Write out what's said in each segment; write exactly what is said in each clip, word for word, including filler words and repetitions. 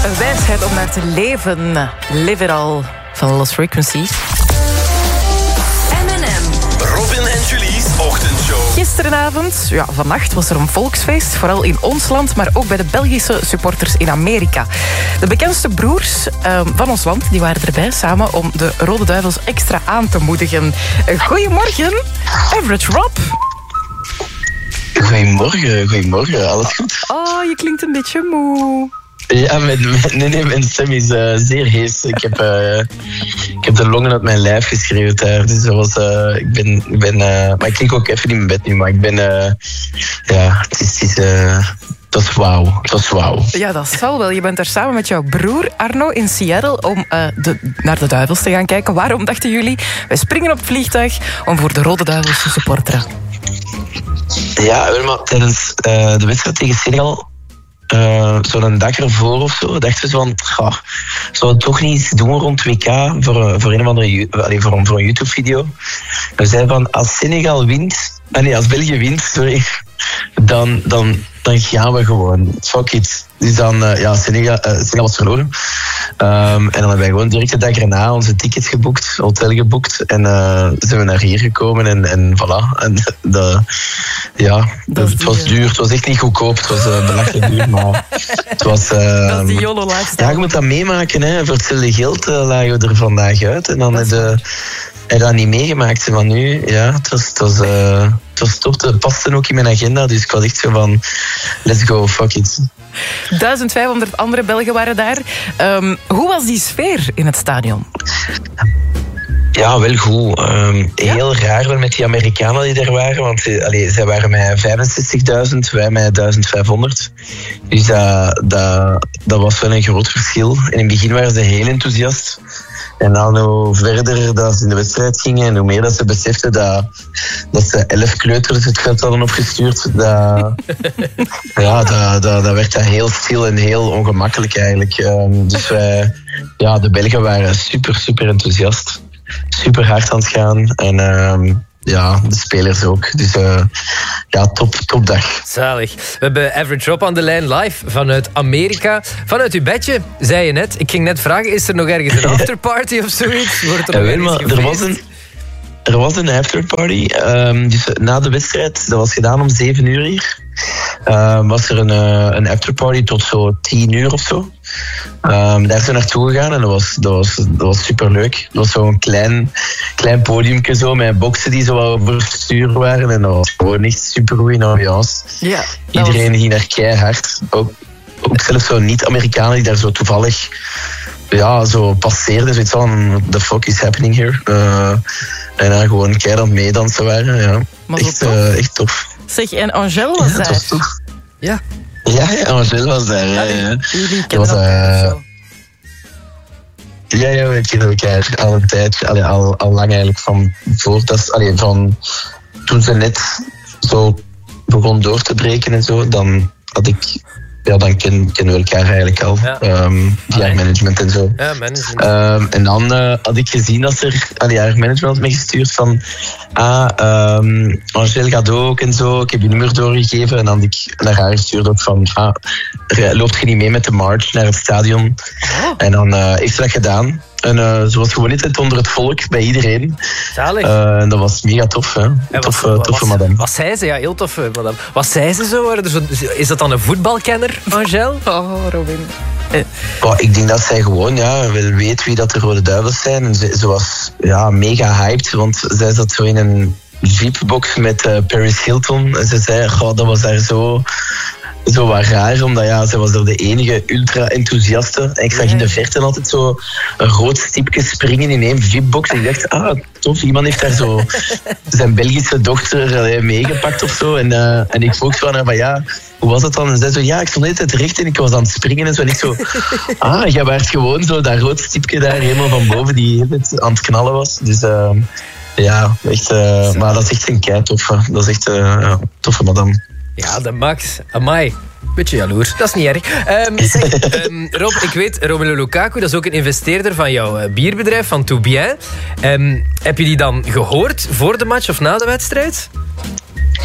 wijsheid om naar te leven. Live it all van Lost Frequencies. M en M. Robin en Julie's ochtendshow. Gisterenavond, ja, vannacht, was er een volksfeest. Vooral in ons land, maar ook bij de Belgische supporters in Amerika. De bekendste broers uh, van ons land die waren erbij samen om de Rode Duivels extra aan te moedigen. Uh, goedemorgen, Average Rob. Goedemorgen, goedemorgen. Alles goed? Oh, je klinkt een beetje moe. Ja, mijn, mijn, nee, nee, mijn stem is uh, zeer hees. Ik heb, uh, ik heb de longen uit mijn lijf geschreeuwd daar. Dus dat was, uh, ik ben, ik ben uh, maar ik klink ook even in mijn bed nu, maar ik ben, uh, ja, het is, het is uh, dat is wauw. Dat is wauw. Ja, dat zal wel. Je bent daar samen met jouw broer Arno in Seattle om uh, de, naar de Duivels te gaan kijken. Waarom dachten jullie? Wij springen op het vliegtuig om voor de Rode Duivels te supporteren. Ja, maar tijdens uh, de wedstrijd tegen Senegal, uh, zo'n dag ervoor of zo, dachten we van, goh, zullen we toch niet iets doen rond W K voor, voor een of andere allee, voor, voor een YouTube-video? We zeiden van, als Senegal wint, nee, als België wint, sorry, dan, dan, dan gaan we gewoon. Fuck it. Dus dan, uh, ja, Senegal, uh, Senegal was verloren. Um, en dan hebben wij gewoon direct de dag erna onze tickets geboekt, hotel geboekt. En uh, zijn we naar hier gekomen en, en voilà. En de, ja, dat het was duur. Het was echt niet goedkoop. Het was uh, belachelijk duur, maar het was... Uh, dat is die YOLO lifestyle. Ja, je moet dat meemaken. Hè. Voor hetzelfde geld uh, lagen we er vandaag uit. En dan heb je dat niet meegemaakt. Maar nu, ja, het was... Het was uh, Het was top, het paste ook in mijn agenda, dus ik was echt zo van, let's go, fuck it. vijftienhonderd andere Belgen waren daar. Um, hoe was die sfeer in het stadion? Ja, wel goed. Um, ja? Heel raar wel met die Amerikanen die er waren, want allee, zij waren met vijfenzestigduizend, wij met duizendvijfhonderd. Dus dat, dat, dat was wel een groot verschil. In het begin waren ze heel enthousiast. En dan hoe verder dat ze in de wedstrijd gingen en hoe meer dat ze beseften dat, dat ze elf kleuters het veld hadden opgestuurd, dat, ja, dat, dat, dat werd dat heel stil en heel ongemakkelijk eigenlijk. Um, dus wij, ja, de Belgen waren super, super enthousiast. Super hard aan het gaan. En um, ja, de spelers ook. Dus uh, ja, top, top dag. Zalig. We hebben Average Rob aan de lijn live vanuit Amerika. Vanuit uw bedje, zei je net. Ik ging net vragen, is er nog ergens een afterparty of zoiets? Wordt er ja, nog weet, maar, er was een Er was een afterparty. Um, dus na de wedstrijd, dat was gedaan om zeven uur hier. Um, was er een, uh, een afterparty tot zo tien uur of zo. Um, daar zijn we naartoe gegaan en dat was, dat was, dat was superleuk. Dat was zo'n klein, klein podiumke zo, met boksen die zo wat overstuur waren. En dat was gewoon echt supergoed in ambiance. Ja, Iedereen was... ging daar keihard. Ook, ook zelfs zo niet-Amerikanen die daar zo toevallig ja, zo passeerden. Zoiets van, the fuck is happening here? Uh, en dan gewoon keihard meedansen waren. Ja. Echt, uh, echt tof. Zeg, en Angèle was ja, daar? Dat was tof. Ja. Ja, ja, Angèle was daar. Ja, ja. Jullie kennen elkaar uh, Ja, ja, we kennen elkaar al een tijdje, allee, al, al lang eigenlijk van voor. Dat is, allee, van toen ze net zo begon door te breken en zo, dan had ik... Ja, dan ken, kennen we elkaar eigenlijk al. Ja. Um, via haar management en zo. Ja, management. Um, en dan uh, had ik gezien dat er... Allee, haar management had me gestuurd van... Ah, um, Angèle gaat ook en zo. Ik heb je nummer doorgegeven. En dan had ik naar haar gestuurd ook van... Ah, loopt je niet mee met de march naar het stadion? Oh. En dan uh, heeft ze dat gedaan. En uh, ze was gewoon niet onder het volk, bij iedereen. Zalig. Uh, en dat was mega tof, hè. Ja, tof, was, uh, toffe was, madame. Wat zei ze? Ja, heel tof, madame. Wat zei ze zo? Is dat dan een voetbalkenner, Angèle? Oh, Robin. Eh. Oh, ik denk dat zij gewoon ja, wel weet wie dat de Rode Duivels zijn. En ze, ze was ja, mega hyped, want zij zat zo in een V I P-box met uh, Paris Hilton. En ze zei, goh, dat was daar zo... Zo wat raar, omdat ja, zij was er de enige ultra-enthousiaste. En ik zag in de verte altijd zo een rood stipje springen in één V I P-box. En ik dacht, ah, tof, iemand heeft daar zo zijn Belgische dochter allee, meegepakt of zo. En, uh, en ik vroeg van haar, van ja, hoe was dat dan? En zij zo, ja, ik stond de hele tijd recht en ik was aan het springen en zo. En ik zo, ah, jij waart gewoon zo dat rood stipje daar helemaal van boven die heel aan het knallen was. Dus... Uh, ja, echt, uh, maar dat is echt een kei toffe. Dat is echt uh, ja, toffe madame. Ja, de Max. Amai. Beetje jaloers. Dat is niet erg. Um, zeg, um, Rob, ik weet, Romelu Lukaku, dat is ook een investeerder van jouw uh, bierbedrijf, van Tout Bien. Um, heb je die dan gehoord voor de match of na de wedstrijd?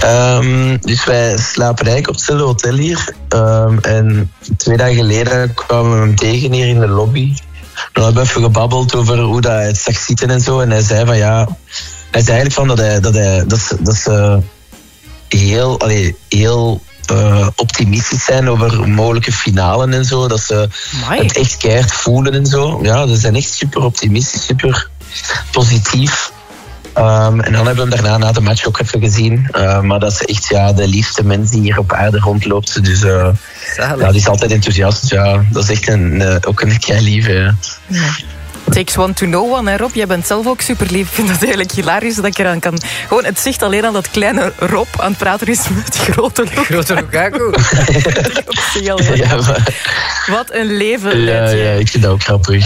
Um, dus wij slapen eigenlijk op hetzelfde hotel hier. Um, en twee dagen geleden kwamen we hem tegen hier in de lobby. Dan hebben we even gebabbeld over hoe dat hij het zag zitten en zo. En hij zei van ja... Hij zei eigenlijk van dat hij... Dat, hij, dat, ze, dat ze heel... Allee, heel uh, optimistisch zijn over mogelijke finalen en zo. Dat ze Amai. het echt keihard voelen en zo. Ja, ze zijn echt super optimistisch, super positief. Um, en dan hebben we hem daarna na de match ook even gezien. Uh, maar dat is echt ja, de liefste mens die hier op aarde rondloopt. Dus uh, ja, die is altijd enthousiast. Ja, dat is echt een, uh, ook een kei lieve. Ja. Ja. Takes one to know one, hè Rob. Jij bent zelf ook super lief. Ik vind dat eigenlijk hilarisch dat ik eraan kan... Gewoon, het zegt alleen al dat kleine Rob aan het praten is met grote Lukaku. Grote Lukaku. Ja, maar... Wat een leven. Ja, leid je. ja, ik vind dat ook grappig.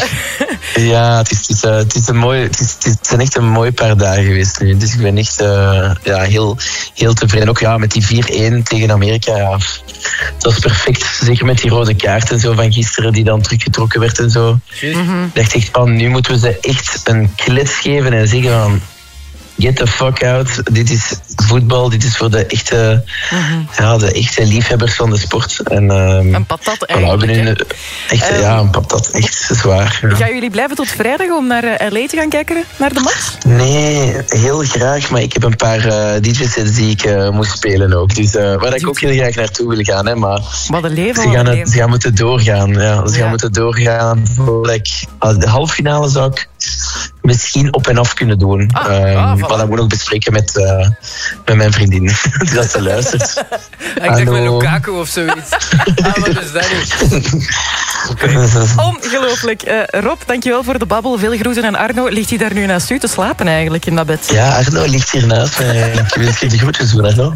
Ja, het, is, het, is, uh, het, is een mooi, het, is, het zijn echt een mooi paar dagen geweest nu. Dus ik ben echt uh, ja, heel, heel tevreden. Ook ja, met die vier-een tegen Amerika. Ja, dat was perfect. Zeker met die rode kaart en zo van gisteren die dan teruggetrokken werd en zo. Mm-hmm. Dacht ik van, nu moeten we ze echt een klets geven en zeggen van... Get the fuck out. Dit is voetbal. Dit is voor de echte, mm-hmm. ja, de echte liefhebbers van de sport. En, um, een patat eigenlijk. Voilà, een, echt, um, ja, een patat. Echt zwaar. Ja. Gaan jullie blijven tot vrijdag om naar uh, L A te gaan kijken, naar de match? Nee, heel graag. Maar ik heb een paar uh, D J-sets die ik uh, moest spelen ook. Dus uh, waar ik ook heel graag naartoe wil gaan. Hè, maar wat een leven. Ze gaan, een het, leven. ze gaan moeten doorgaan. Ja, ze ja. gaan moeten doorgaan. Like, de halve finale zou ik misschien op en af kunnen doen. Ah, um, ah, voilà. Maar dat moet ik ook bespreken met, uh, met mijn vriendin. Dus dat ze luistert. Ik dacht met Lukaku of zoiets. Ah, wat is dat niet? Okay. Ongelooflijk. Uh, Rob, dankjewel voor de babbel. Veel groeten aan Arno. Ligt hij daar nu naast u te slapen eigenlijk in dat bed? Ja, Arno ligt hier naast mij. Ik wil je de groetjes doen, Arno.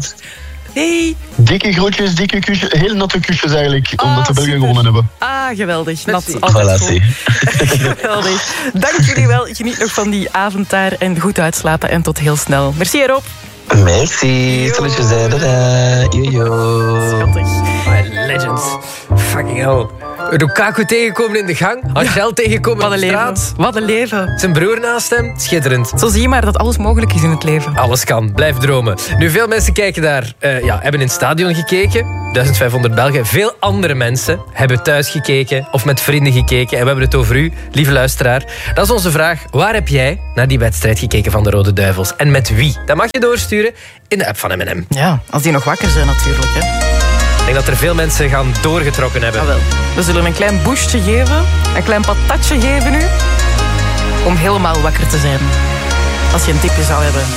Hey. Dikke groetjes, dikke kusjes, heel natte kusjes eigenlijk, Ah, omdat de Belgen super. gewonnen hebben. Ah, geweldig. Nat, Merci. altijd Voilà, goed. Geweldig. Dank jullie wel. Geniet nog van die avond daar en goed uitslapen en tot heel snel. Merci Rob. Merci. Salutjes, dada. Yo-yo. Schattig. Oh, legends. Fucking hell. Lukaku tegenkomen in de gang. Angel tegenkomen Wat op een de leven. straat. Wat een leven. Zijn broer naast hem. Schitterend. Zo zie je maar dat alles mogelijk is in het leven. Alles kan. Blijf dromen. Nu, veel mensen kijken daar, uh, ja, hebben in het stadion gekeken. duizend vijfhonderd Belgen. Veel andere mensen hebben thuis gekeken of met vrienden gekeken. En we hebben het over u, lieve luisteraar. Dat is onze vraag. Waar heb jij naar die wedstrijd gekeken van de Rode Duivels? En met wie? Dat mag je doorsturen in de app van M en M. Ja, als die nog wakker zijn natuurlijk. Hè. Ik denk dat er veel mensen gaan doorgetrokken hebben. Ah, wel. We zullen een klein boostje geven, een klein patatje geven nu, om helemaal wakker te zijn. Als je een tipje zou hebben.